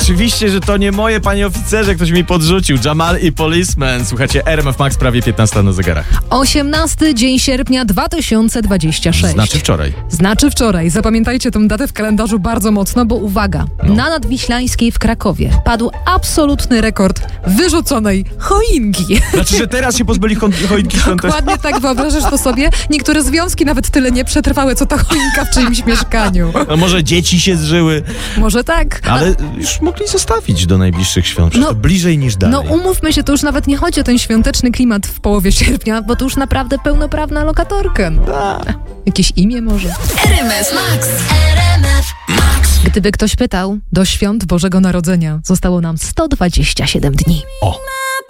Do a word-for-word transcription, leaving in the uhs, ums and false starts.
Oczywiście, że to nie moje, panie oficerze, ktoś mi podrzucił. Jamal i Policeman. Słuchajcie, R M F Max, prawie piętnasta na zegarach. osiemnasty dzień sierpnia dwa tysiące dwudziesty szósty. Znaczy wczoraj. Znaczy wczoraj. Zapamiętajcie tę datę w kalendarzu bardzo mocno, bo uwaga, No. na Nadwiślańskiej w Krakowie padł absolutny rekord wyrzuconej choinki. Znaczy, że teraz się pozbyli cho- choinki świątecznej. Dokładnie tak, wyobrażasz to sobie? Niektóre związki nawet tyle nie przetrwały, co ta choinka w czyimś mieszkaniu. No może dzieci się zżyły, Może tak. ale już mogli zostawić do najbliższych świąt. Przecież No, to bliżej niż dalej. No umówmy się, to już nawet nie chodzi o ten świąteczny klimat w połowie sierpnia, bo to już naprawdę pełnoprawna lokatorka. No. Jakieś imię może? R M F Max. R M F Max. Gdyby ktoś pytał, do świąt Bożego Narodzenia zostało nam sto dwadzieścia siedem dni. O.